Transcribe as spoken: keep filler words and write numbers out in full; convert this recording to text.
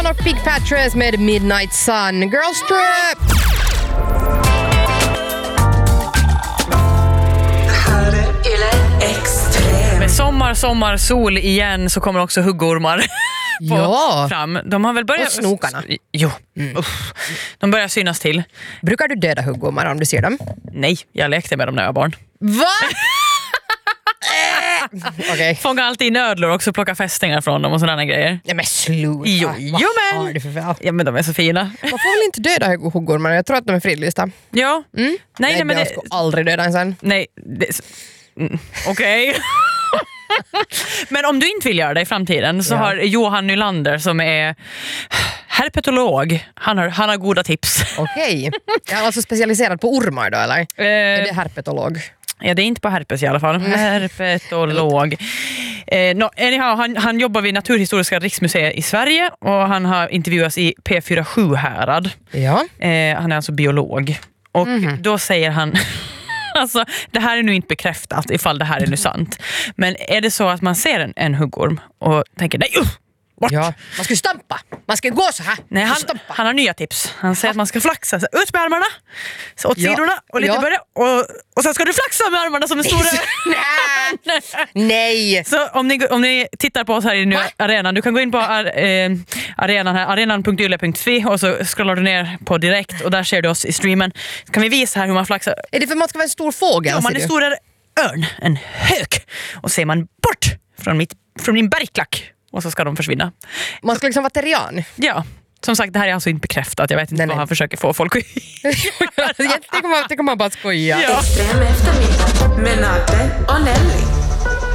Och Big Fat Dress med Midnight Sun. Girls Trip! Med sommar, sommar, sol igen så kommer också huggormar på Ja. fram. De har väl börjat... Och snokarna. Jo. Mm. Uff. De börjar synas till. Brukar du döda huggormar om du ser dem? Nej, jag lekte med dem när jag var barn. Va? Okej. Fånga alltid in ödlor och också plocka fästingar från dem och sådana grejer. Nej men sluta. Jo, Vad jo men. har du för fel? Ja men de är så fina. Man får väl inte döda huggormar? Jag tror att de är fridlysta. Ja. Mm? Nej, Nej, nej men jag det... ska aldrig döda en sen. Nej, det... mm. Okej. Men om du inte vill göra det i framtiden så Ja. har Johan Nylander som är herpetolog. Han har, han har goda tips. Okej. Jag är alltså specialiserad på ormar då eller? Eh, Är det herpetolog? Ja, det är inte på herpes i alla fall. Herpetolog. Eh, no, anyhow, han, han jobbar vid Naturhistoriska riksmuseet i Sverige och han har intervjuats i P fyrtiosju Härad. Ja. Eh, han är alltså biolog. Och Mhm. då säger han... Alltså, det här är nu inte bekräftat ifall det här är nu sant. Men är det så att man ser en, en huggorm och tänker nej, uh, bort. Ja. Man ska ju stampa. Man ska gå så här. Nej, han, Stampa. han har nya tips. Han säger att man ska flaxa så, ut med armarna, så åt Ja. sidorna och lite Ja. börja. Och, och sen ska du flaxa med armarna som en stor... Nej. Så om ni, om ni tittar på oss här i nu arenan, du kan gå in på ar, eh, arenan här, arenan punkt yle punkt fi och så scrollar du ner på direkt och där ser du oss i streamen. Så kan vi visa här hur man flaxar. Är det för att man ska vara en stor fågel? Om man ser är du? stor är örn, en hök. Och ser man bort från, mitt, från min bergklack och så ska de försvinna. Man ska liksom vara terrian. Ja, som sagt, det här är alltså inte bekräftat. Jag vet inte Nej, vad nej. han försöker få folk att... Jag tänker man, tänker man bara skoja. Ja. Extrem eftermiddag med Nagge och Nelly.